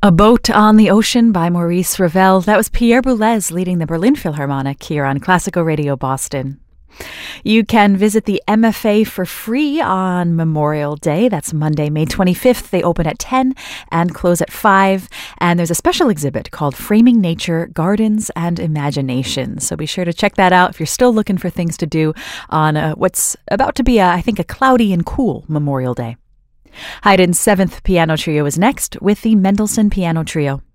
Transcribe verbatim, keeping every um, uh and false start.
A Boat on the Ocean by Maurice Ravel. That was Pierre Boulez leading the Berlin Philharmonic here on Classical Radio Boston. You can visit the M F A for free on Memorial Day. That's Monday, May twenty-fifth. They open at ten and close at five. And there's a special exhibit called Framing Nature, Gardens and Imagination. So be sure to check that out if you're still looking for things to do on uh, what's about to be, a, I think, a cloudy and cool Memorial Day. Haydn's seventh piano trio is next with the Mendelssohn Piano Trio.